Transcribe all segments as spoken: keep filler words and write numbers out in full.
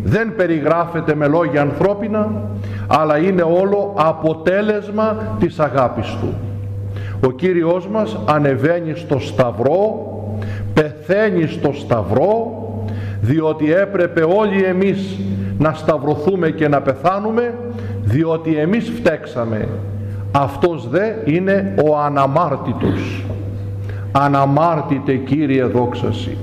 δεν περιγράφεται με λόγια ανθρώπινα, αλλά είναι όλο αποτέλεσμα της αγάπης Του. Ο Κύριος μας ανεβαίνει στο Σταυρό, πεθαίνει στο Σταυρό, διότι έπρεπε όλοι εμείς να σταυρωθούμε και να πεθάνουμε, διότι εμείς φταίξαμε. Αυτός δε είναι ο αναμάρτητος. Αναμάρτητε Κύριε, δόξα Συ.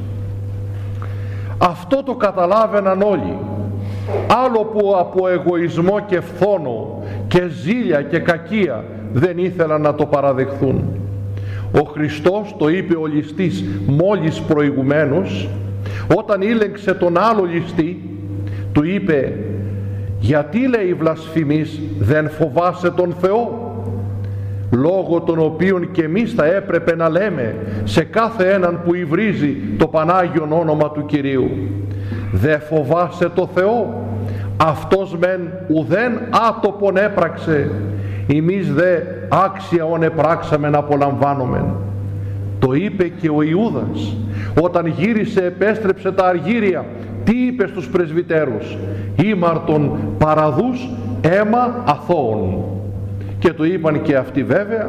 Αυτό το καταλάβαιναν όλοι. Άλλο που από εγωισμό και φθόνο και ζήλια και κακία δεν ήθελαν να το παραδεχθούν. Ο Χριστός, το είπε ο ληστής μόλις προηγουμένως, όταν ήλεγξε τον άλλο ληστή, του είπε, γιατί, λέει, βλασφημείς, δεν φοβάσαι τον Θεό, λόγω των οποίων και εμείς θα έπρεπε να λέμε σε κάθε έναν που υβρίζει το Πανάγιον όνομα του Κυρίου, δεν φοβάσαι το Θεό, αυτός μεν ουδέν άτοπον έπραξε, εμείς δε άξια ον επράξαμε να απολαμβάνομεν. Το είπε και ο Ιούδας όταν γύρισε, επέστρεψε τα αργύρια. Τι είπε στους πρεσβυτέρους? Ήμαρτον παραδούς αίμα αθώων. Και το είπαν και αυτοί, βέβαια,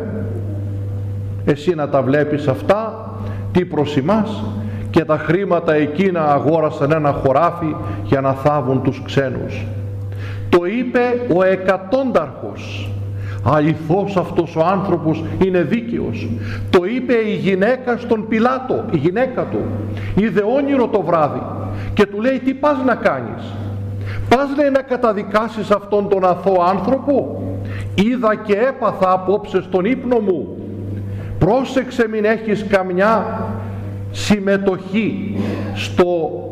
εσύ να τα βλέπεις αυτά, τι προς ημάς? Και τα χρήματα εκείνα αγόρασαν ένα χωράφι για να θάβουν τους ξένους. Το είπε ο εκατόνταρχος. Αληθώς αυτός ο άνθρωπος είναι δίκαιος. Το είπε η γυναίκα στον Πιλάτο, η γυναίκα του. Είδε όνειρο το βράδυ και του λέει, τι πας να κάνεις? Πας, λέει, να καταδικάσεις αυτόν τον αθώο άνθρωπο? Είδα και έπαθα απόψε στον ύπνο μου. Πρόσεξε μην έχεις καμιά συμμετοχή στο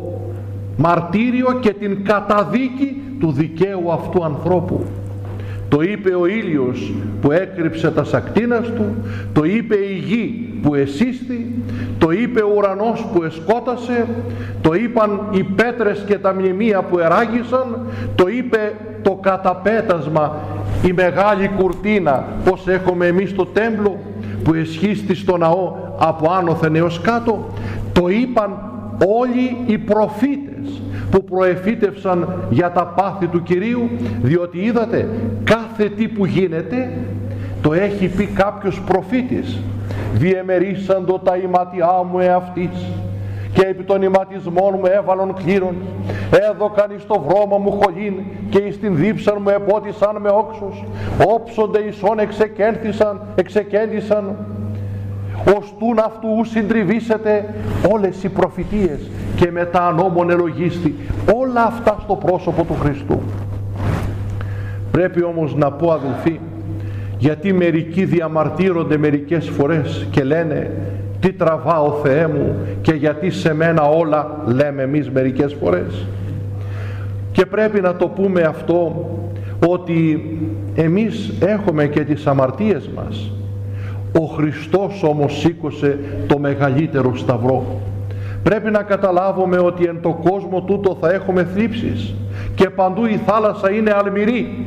μαρτύριο και την καταδίκη του δικαίου αυτού ανθρώπου. Το είπε ο ήλιος που έκρυψε τα σακτίνας του, το είπε η γη που εσύστη, το είπε ο ουρανός που εσκότασε, το είπαν οι πέτρες και τα μνημεία που εράγησαν, το είπε το καταπέτασμα, η μεγάλη κουρτίνα, πως έχουμε εμείς στο τέμπλο που εσχίστη στο ναό από άνωθεν έως κάτω, το είπαν όλοι οι προφήτες που προεφήτευσαν για τα πάθη του Κυρίου, διότι είδατε, κάθε τι που γίνεται το έχει πει κάποιος προφήτης. Διεμερίσαντο τα ηματιά μου εαυτής και επί των ηματισμών μου έβαλον κλήρων, έδωκαν εις το βρώμα μου χολήν και εις την δίψαν μου επότισαν με όξος, όψονται εις όν εξεκένθησαν, εξεκέντησαν, ωστούν αυτού ου συντριβήσετε. Όλες οι προφητείες και μετά ανώμον ελογίστη, όλα αυτά στο πρόσωπο του Χριστού. Πρέπει όμως να πω, αδελφοί, γιατί μερικοί διαμαρτύρονται μερικές φορές και λένε, τι τραβάω Θεέ μου, και γιατί σε μένα όλα, λέμε εμείς μερικές φορές. Και πρέπει να το πούμε αυτό, ότι εμείς έχουμε και τις αμαρτίες μας. Ο Χριστός όμως σήκωσε το μεγαλύτερο σταυρό. Πρέπει να καταλάβουμε ότι εν το κόσμο τούτο θα έχουμε θλίψεις και παντού η θάλασσα είναι αλμυρή.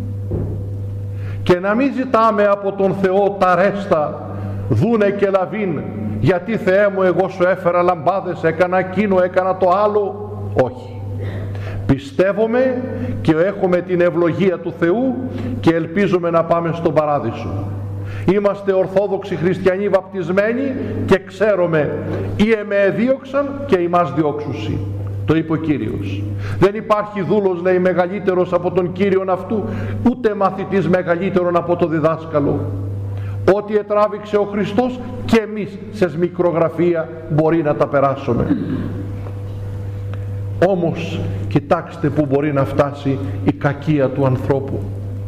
Και να μην ζητάμε από τον Θεό τα ρέστα, δούνε και λαβήν, γιατί Θεέ μου εγώ σου έφερα λαμπάδες, έκανα εκείνο, έκανα το άλλο. Όχι. Πιστεύουμε και έχουμε την ευλογία του Θεού και ελπίζουμε να πάμε στον παράδεισο. Είμαστε Ορθόδοξοι Χριστιανοί βαπτισμένοι και ξέρουμε, ή εμέ εδίωξαν και ημάς διώξουσι. Το είπε ο Κύριος. Δεν υπάρχει δούλος, λέει, μεγαλύτερος από τον Κύριον αυτού, ούτε μαθητής μεγαλύτερον από το διδάσκαλο. Ό,τι ετράβηξε ο Χριστός και εμείς σε μικρογραφία μπορεί να τα περάσουμε. Όμως κοιτάξτε που μπορεί να φτάσει η κακία του ανθρώπου.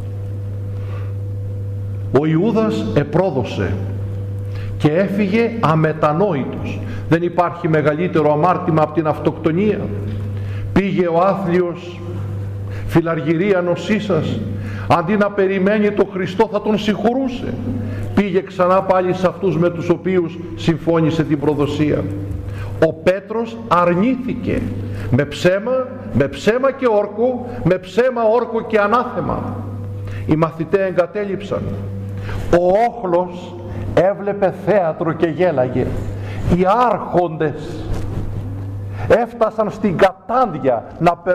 Ο Ιούδας επρόδωσε και έφυγε αμετανόητος. Δεν υπάρχει μεγαλύτερο αμάρτημα από την αυτοκτονία. Πήγε ο άθλιος, φιλαργυρία νοσήσας, αντί να περιμένει τον Χριστό θα τον συγχωρούσε. Πήγε ξανά πάλι σε αυτούς με τους οποίους συμφώνησε την προδοσία. Ο Πέτρος αρνήθηκε με ψέμα, με ψέμα και όρκο, με ψέμα, όρκο και ανάθεμα. Οι μαθητές εγκατέλειψαν. Ο όχλος έβλεπε θέατρο και γέλαγε. Οι άρχοντες έφτασαν στην κατάντια να